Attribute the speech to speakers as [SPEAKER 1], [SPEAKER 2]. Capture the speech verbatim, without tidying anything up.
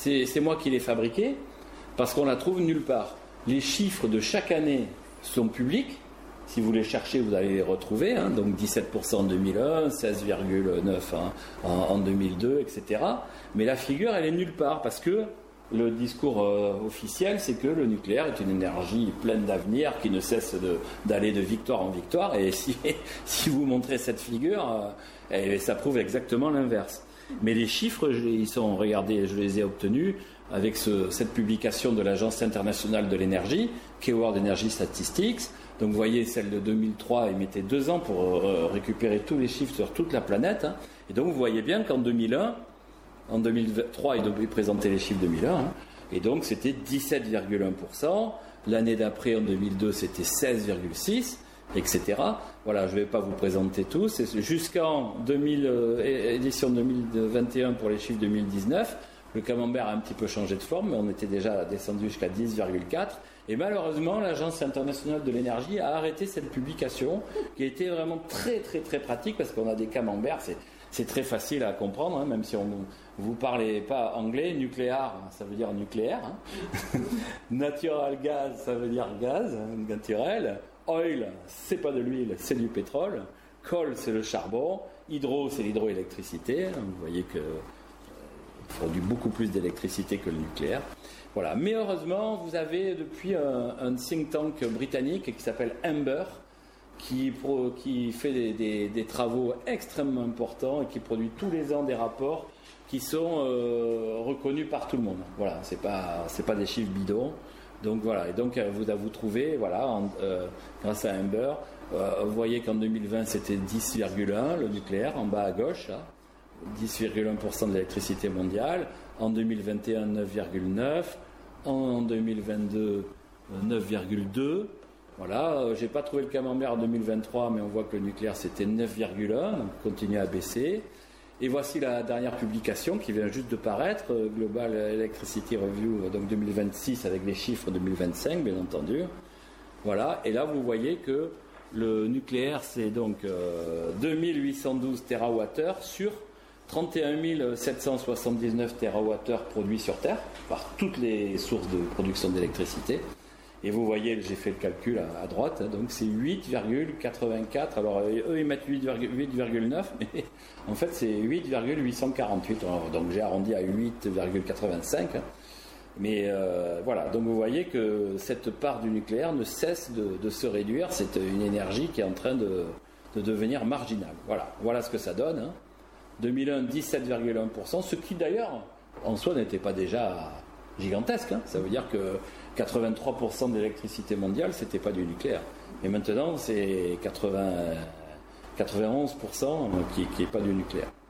[SPEAKER 1] c'est, c'est moi qui l'ai fabriquée, parce qu'on la trouve nulle part. Les chiffres de chaque année sont publics. Si vous les cherchez, vous allez les retrouver. Hein, donc dix-sept pour cent en deux mille un, seize virgule neuf pour cent en, en, en deux mille deux, et cetera. Mais la figure, elle est nulle part, parce que le discours euh, officiel, c'est que le nucléaire est une énergie pleine d'avenir qui ne cesse de, d'aller de victoire en victoire. Et si, si vous montrez cette figure, euh, et ça prouve exactement l'inverse. Mais les chiffres, je, ils sont, regardez, je les ai obtenus avec ce, cette publication de l'Agence internationale de l'énergie, Keyword Energy Statistics. Donc vous voyez, celle de deux mille trois, ils mettaient deux ans pour euh, récupérer tous les chiffres sur toute la planète. Hein. Et donc vous voyez bien qu'en deux mille un, en deux mille trois, ils devaient présenter les chiffres deux mille un. Hein. Et donc c'était dix-sept virgule un pour cent. L'année d'après, en deux mille deux, c'était seize virgule six pour cent, et cetera. Voilà, je ne vais pas vous présenter tous. C'est jusqu'en deux mille, euh, édition deux mille vingt et un pour les chiffres deux mille dix-neuf. Le camembert a un petit peu changé de forme, mais on était déjà descendu jusqu'à dix virgule quatre. Et malheureusement, l'Agence internationale de l'énergie a arrêté cette publication qui a été vraiment très très très pratique parce qu'on a des camemberts, c'est, c'est très facile à comprendre, hein, même si on vous parlez pas anglais. Nucléaire, ça veut dire nucléaire. Hein. Natural gas, ça veut dire gaz naturel. Oil, c'est pas de l'huile, c'est du pétrole. Coal, c'est le charbon. Hydro, c'est l'hydroélectricité. Vous voyez que produit beaucoup plus d'électricité que le nucléaire. Voilà. Mais heureusement, vous avez depuis un, un think tank britannique qui s'appelle Amber, qui, pro, qui fait des, des, des travaux extrêmement importants et qui produit tous les ans des rapports qui sont euh, reconnus par tout le monde. Voilà, c'est pas c'est pas des chiffres bidons. Donc voilà. Et donc vous vous trouvez, voilà, en, euh, grâce à Amber, euh, vous voyez qu'en deux mille vingt c'était dix virgule un le nucléaire en bas à gauche. Là. dix virgule un pour cent de l'électricité mondiale, en deux mille vingt et un, neuf virgule neuf, en deux mille vingt-deux, neuf virgule deux. Voilà, euh, j'ai pas trouvé le camembert en deux mille vingt-trois, mais on voit que le nucléaire c'était neuf virgule un, donc continue à baisser. Et voici la dernière publication qui vient juste de paraître, euh, Global Electricity Review, donc deux mille vingt-six avec les chiffres deux mille vingt-cinq, bien entendu. Voilà, et là vous voyez que le nucléaire c'est donc euh, deux mille huit cent douze térawattheures sur trente et un mille sept cent soixante-dix-neuf térawattheures produits sur Terre par toutes les sources de production d'électricité. Et vous voyez, j'ai fait le calcul à, à droite, hein, donc c'est huit virgule quatre-vingt-quatre. Alors eux ils mettent huit virgule neuf, mais en fait c'est huit virgule huit cent quarante-huit. Alors, donc j'ai arrondi à huit virgule quatre-vingt-cinq. Hein. Mais euh, voilà, donc vous voyez que cette part du nucléaire ne cesse de, de se réduire. C'est une énergie qui est en train de, de devenir marginale. Voilà, voilà ce que ça donne. Hein. deux mille un, dix-sept virgule un pour cent, ce qui d'ailleurs en soi n'était pas déjà gigantesque. Hein. Ça veut dire que quatre-vingt-trois pour cent de l'électricité mondiale, c'était pas du nucléaire. Et maintenant, c'est quatre-vingts, quatre-vingt-onze pour cent qui n'est pas du nucléaire.